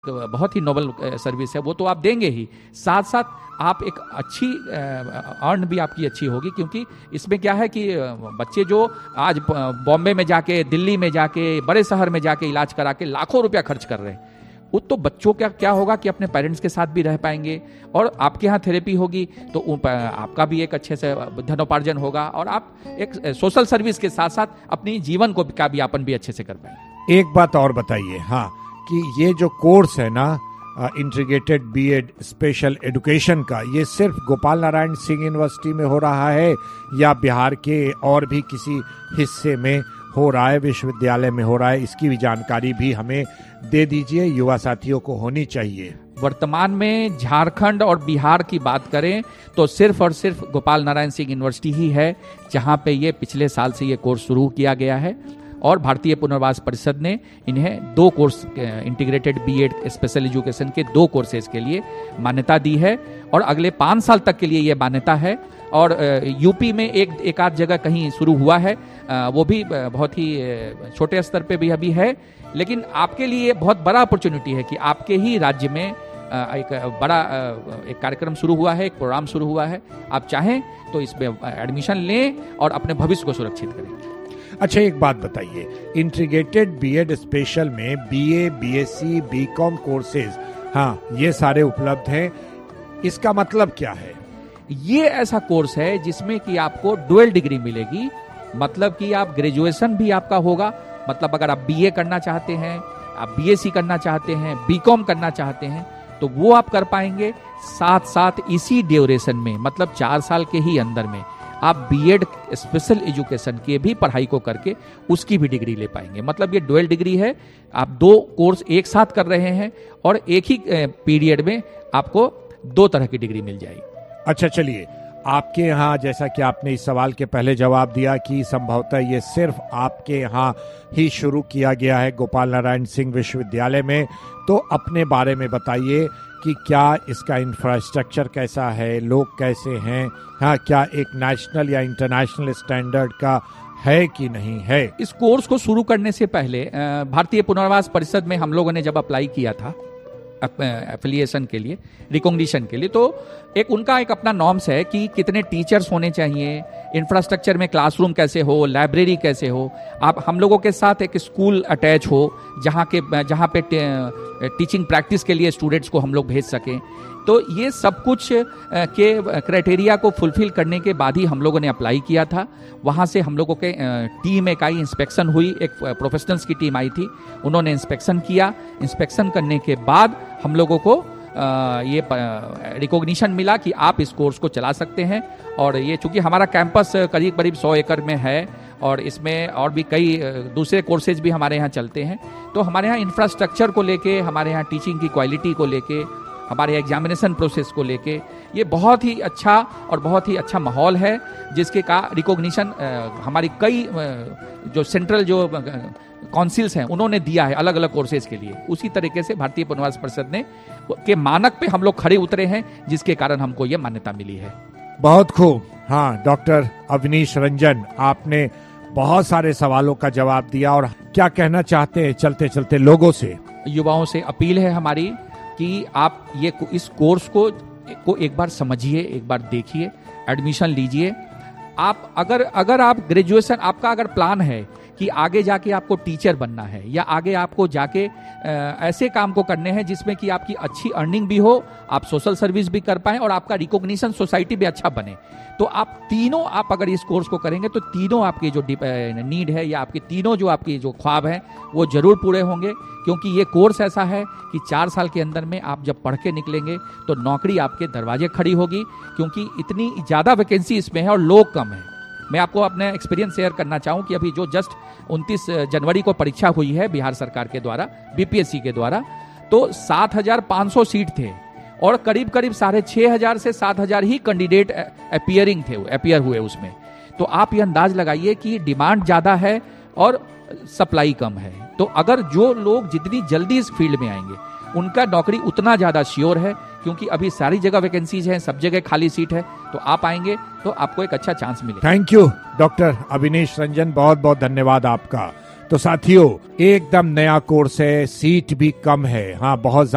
बहुत ही Nobel service है, वो तो आप देंगे ही, साथ साथ आप एक अच्छी अर्न भी आपकी अच्छी होगी, क्योंकि इसमें क्या है कि बच्चे जो आज बॉम्बे में जाके, दिल्ली में जाके, बड़े शहर में जाके इलाज करा के लाखों रुपया खर्च कर रहे हैं, वो तो बच्चों का क्या होगा कि अपने पेरेंट्स के साथ भी रह पाएंगे, और आपके यहाँ थेरेपी होगी तो आपका भी एक अच्छे से धनोपार्जन होगा, और आप एक सोशल सर्विस के साथ साथ अपनी जीवन को का भी यापन भी अच्छे से कर पाएंगे। एक बात और बताइए, हाँ, कि ये जो कोर्स है ना इंटीग्रेटेड बीएड स्पेशल एजुकेशन का, ये सिर्फ गोपाल नारायण सिंह यूनिवर्सिटी में हो रहा है या बिहार के और भी किसी हिस्से में हो रहा है, विश्वविद्यालय में हो रहा है? इसकी भी जानकारी भी हमें दे दीजिए, युवा साथियों को होनी चाहिए। वर्तमान में झारखंड और बिहार की बात करें तो सिर्फ और सिर्फ गोपाल नारायण सिंह यूनिवर्सिटी ही है जहां पे ये पिछले साल से ये कोर्स शुरू किया गया है, और भारतीय पुनर्वास परिषद ने इन्हें 2 course integrated BEd special education के 2 कोर्सेज के लिए मान्यता दी है, और अगले 5 साल तक के लिए ये मान्यता है। और यूपी में एक आध जगह कहीं शुरू हुआ है, वो भी बहुत ही छोटे स्तर पे भी अभी है, लेकिन आपके लिए बहुत बड़ा अपॉर्चुनिटी है कि आपके ही राज्य में एक बड़ा एक कार्यक्रम शुरू हुआ है, एक प्रोग्राम शुरू हुआ है, आप चाहें तो इसमें एडमिशन लें और अपने भविष्य को सुरक्षित करें। अच्छा, एक बात बताइए, इंटीग्रेटेड बीएड स्पेशल में बीए, बीएससी, बीकॉम कोर्सेज, हाँ, ये सारे उपलब्ध हैं, इसका मतलब क्या है? ये ऐसा कोर्स है जिसमें कि आपको डुअल डिग्री मिलेगी, मतलब कि आप ग्रेजुएशन भी आपका होगा, मतलब अगर आप बीए करना चाहते हैं, आप बीएससी करना चाहते हैं, बीकॉम करना चाहते हैं, तो वो आप कर पाएंगे। साथ साथ इसी ड्यूरेशन में, मतलब 4 साल के ही अंदर में आप बीएड स्पेशल एजुकेशन के भी पढ़ाई को करके उसकी भी डिग्री ले पाएंगे। मतलब ये डुअल डिग्री है, आप 2 कोर्स एक साथ कर रहे हैं और एक ही पीरियड में आपको 2 तरह की डिग्री मिल जाएगी। अच्छा, चलिए, आपके यहाँ, जैसा कि आपने इस सवाल के पहले जवाब दिया कि संभवतः ये सिर्फ आपके यहाँ ही शुरू किया गया है गोपाल नारायण सिंह विश्वविद्यालय में, तो अपने बारे में बताइए कि क्या इसका इंफ्रास्ट्रक्चर कैसा है, लोग कैसे हैं, हाँ, क्या एक नेशनल या इंटरनेशनल स्टैंडर्ड का है कि नहीं है? इस कोर्स को शुरू करने से पहले भारतीय पुनर्वास परिषद में हम लोगों ने जब अप्लाई किया था एफिलिएशन के लिए, रिकॉग्निशन के लिए, तो उनका एक अपना नॉर्म्स है कि कितने टीचर्स होने चाहिए, इंफ्रास्ट्रक्चर में क्लासरूम कैसे हो, लाइब्रेरी कैसे हो, आप हम लोगों के साथ एक स्कूल अटैच हो जहाँ पे टीचिंग प्रैक्टिस के लिए स्टूडेंट्स को हम लोग भेज सकें। तो ये सब कुछ के क्राइटेरिया को फुलफिल करने के बाद ही हम लोगों ने अप्लाई किया था। वहाँ से हम लोगों के टीम एक आई, इंस्पेक्शन हुई, एक प्रोफेशनल्स की टीम आई थी, उन्होंने इंस्पेक्शन किया। इंस्पेक्शन करने के बाद हम लोगों को ये रिकॉग्निशन मिला कि आप इस कोर्स को चला सकते हैं। और ये चूंकि हमारा कैंपस करीब 100 एकड़ में है और इसमें और भी कई दूसरे कोर्सेज भी हमारे यहाँ चलते हैं, तो हमारे यहाँ इंफ्रास्ट्रक्चर को लेके, हमारे यहाँ टीचिंग की क्वालिटी को लेके, हमारे एग्जामिनेशन प्रोसेस को लेके ये बहुत ही अच्छा और बहुत ही अच्छा माहौल है, जिसके का रिकॉग्निशन हमारी कई जो सेंट्रल जो काउंसिल्स हैं उन्होंने दिया है अलग अलग कोर्सेज के लिए। उसी तरीके से भारतीय पुनर्वास परिषद ने के मानक पे हम लोग खड़े उतरे हैं, जिसके कारण हमको ये मान्यता मिली है। बहुत खूब। हाँ, डॉक्टर अवनीश रंजन, आपने बहुत सारे सवालों का जवाब दिया, और क्या कहना चाहते हैं चलते चलते लोगों से? युवाओं से अपील है हमारी कि आप इस कोर्स को एक बार समझिए, एक बार देखिए, एडमिशन लीजिए। आप अगर आप ग्रेजुएशन, आपका अगर प्लान है कि आगे जाके आपको टीचर बनना है या आगे आपको जाके ऐसे काम को करने हैं जिसमें कि आपकी अच्छी अर्निंग भी हो, आप सोशल सर्विस भी कर पाएं और आपका रिकॉग्निशन सोसाइटी भी अच्छा बने, तो आप अगर इस कोर्स को करेंगे तो तीनों आपकी जो नीड है या आपकी तीनों जो आपकी जो ख्वाब हैं वो जरूर पूरे होंगे। क्योंकि ये कोर्स ऐसा है कि 4 साल के अंदर में आप जब पढ़ के निकलेंगे तो नौकरी आपके दरवाजे खड़ी होगी, क्योंकि इतनी ज़्यादा वैकेंसी इसमें है और लोग कम हैं। मैं आपको अपना एक्सपीरियंस शेयर करना चाहूँ कि अभी जो जस्ट 29 जनवरी को परीक्षा हुई है बिहार सरकार के द्वारा, बीपीएससी के द्वारा, तो 7,500 सीट थे और करीब 6,500 से 7,000 ही कैंडिडेट अपियर हुए उसमें। तो आप ये अंदाज लगाइए कि डिमांड ज़्यादा है और सप्लाई कम है। तो अगर जो लोग जितनी जल्दी इस फील्ड में आएंगे उनका नौकरी उतना ज़्यादा श्योर है, क्योंकि अभी सारी जगह वैकेंसीज हैं, सब जगह खाली सीट है, तो आप आएंगे तो आपको एक अच्छा चांस मिलेगा। Thank you doctor Awanish Ranjan, बहुत बहुत धन्यवाद आपका। तो साथियों, एकदम नया कोर्स है, सीट भी कम है, हाँ, बहुत